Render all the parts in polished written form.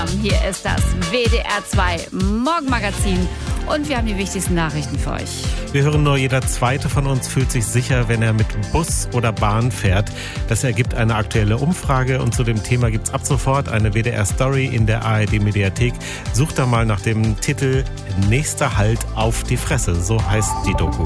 Hier ist das WDR 2 Morgenmagazin und wir haben die wichtigsten Nachrichten für euch. Wir hören nur, jeder Zweite von uns fühlt sich sicher, wenn er mit Bus oder Bahn fährt. Das ergibt eine aktuelle Umfrage und zu dem Thema gibt's ab sofort eine WDR-Story in der ARD-Mediathek. Sucht da mal nach dem Titel Nächster Halt auf die Fresse, so heißt die Doku.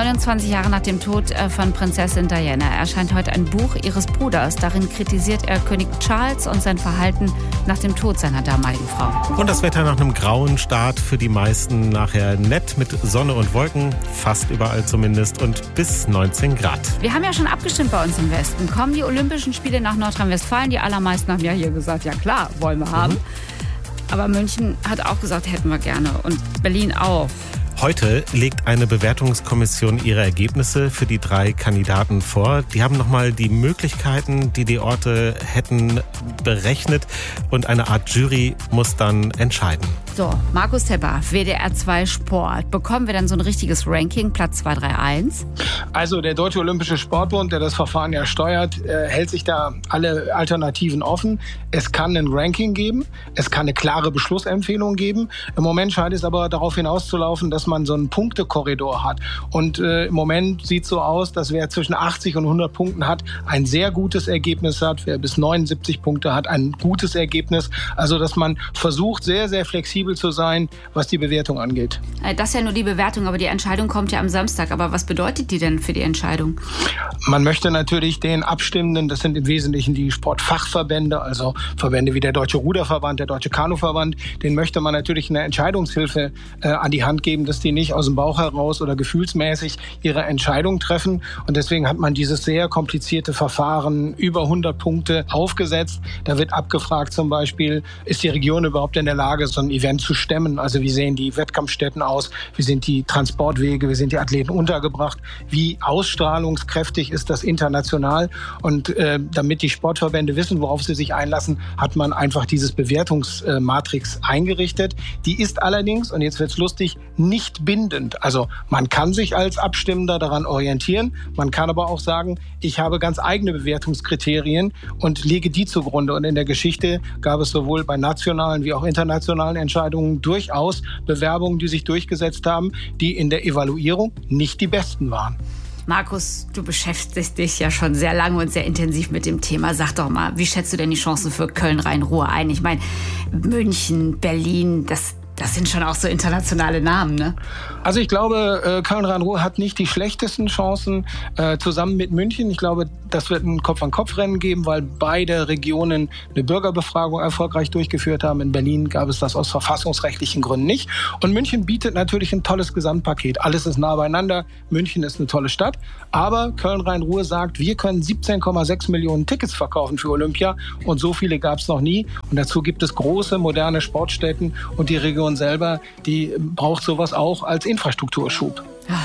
29 Jahre nach dem Tod von Prinzessin Diana erscheint heute ein Buch ihres Bruders. Darin kritisiert er König Charles und sein Verhalten nach dem Tod seiner damaligen Frau. Und das Wetter nach einem grauen Start für die meisten nachher nett mit Sonne und Wolken, fast überall zumindest, und bis 19 Grad. Wir haben ja schon abgestimmt bei uns im Westen. Kommen die Olympischen Spiele nach Nordrhein-Westfalen? Die allermeisten haben ja hier gesagt, ja klar, wollen wir haben. Aber München hat auch gesagt, hätten wir gerne. Und Berlin auch. Heute legt eine Bewertungskommission ihre Ergebnisse für die 3 Kandidaten vor. Die haben nochmal die Möglichkeiten, die die Orte hätten, berechnet. Und eine Art Jury muss dann entscheiden. So, Markus Tepper, WDR 2 Sport. Bekommen wir dann so ein richtiges Ranking, Platz 2, 3, 1? Also der Deutsche Olympische Sportbund, der das Verfahren ja steuert, hält sich da alle Alternativen offen. Es kann ein Ranking geben, es kann eine klare Beschlussempfehlung geben. Im Moment scheint es aber darauf hinauszulaufen, dass man so einen Punktekorridor hat. Und im Moment sieht es so aus, dass wer zwischen 80 und 100 Punkten hat, ein sehr gutes Ergebnis hat. Wer bis 79 Punkte hat, ein gutes Ergebnis. Also dass man versucht, sehr, sehr flexibel zu sein, was die Bewertung angeht. Das ist ja nur die Bewertung, aber die Entscheidung kommt ja am Samstag. Aber was bedeutet die denn für die Entscheidung? Man möchte natürlich den Abstimmenden, das sind im Wesentlichen die Sportfachverbände, also Verbände wie der Deutsche Ruderverband, der Deutsche Kanuverband, denen möchte man natürlich eine Entscheidungshilfe an die Hand geben, dass die nicht aus dem Bauch heraus oder gefühlsmäßig ihre Entscheidung treffen. Und deswegen hat man dieses sehr komplizierte Verfahren, über 100 Punkte aufgesetzt. Da wird abgefragt zum Beispiel, ist die Region überhaupt in der Lage, so ein Event zu stemmen? Also wie sehen die Wettkampfstätten aus? Wie sind die Transportwege? Wie sind die Athleten untergebracht? Wie ausstrahlungskräftig ist das international? Und damit die Sportverbände wissen, worauf sie sich einlassen, hat man einfach dieses Bewertungsmatrix eingerichtet. Die ist allerdings, und jetzt wird's lustig, nicht bindend. Also man kann sich als Abstimmender daran orientieren. Man kann aber auch sagen, ich habe ganz eigene Bewertungskriterien und lege die zugrunde. Und in der Geschichte gab es sowohl bei nationalen wie auch internationalen Entscheidungen durchaus Bewerbungen, die sich durchgesetzt haben, die in der Evaluierung nicht die besten waren. Markus, du beschäftigst dich ja schon sehr lange und sehr intensiv mit dem Thema. Sag doch mal, wie schätzt du denn die Chancen für Köln-Rhein-Ruhr ein? Ich meine, München, Berlin, das sind schon auch so internationale Namen, ne? Also ich glaube, Köln-Rhein-Ruhr hat nicht die schlechtesten Chancen zusammen mit München. Ich glaube, das wird ein Kopf-an-Kopf-Rennen geben, weil beide Regionen eine Bürgerbefragung erfolgreich durchgeführt haben. In Berlin gab es das aus verfassungsrechtlichen Gründen nicht. Und München bietet natürlich ein tolles Gesamtpaket. Alles ist nah beieinander. München ist eine tolle Stadt. Aber Köln-Rhein-Ruhr sagt, wir können 17,6 Millionen Tickets verkaufen für Olympia. Und so viele gab es noch nie. Und dazu gibt es große, moderne Sportstätten. Und die Region selber, die braucht sowas auch als Infrastrukturschub. Ja.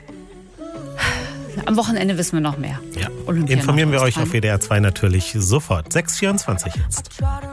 Am Wochenende wissen wir noch mehr. Ja. Informieren wir euch auf WDR 2 natürlich sofort. 6:24 jetzt.